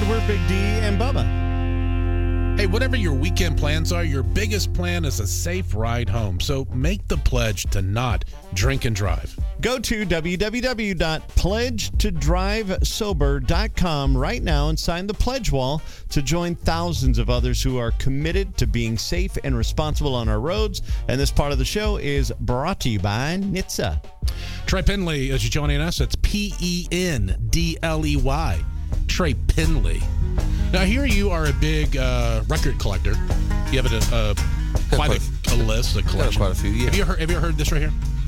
And we're Big D and Bubba. Hey, whatever your weekend plans are, your biggest plan is a safe ride home. So make the pledge to not drink and drive. Go to www.pledgetodrivesober.com right now and sign the pledge wall to join thousands of others who are committed to being safe and responsible on our roads. And this part of the show is brought to you by NHTSA. Trey Pendley is joining us. It's Pendley. Trey Pendley. Now, here you are a big record collector. You have quite a list, a collection. Quite a few, yeah. Have you ever heard this right here?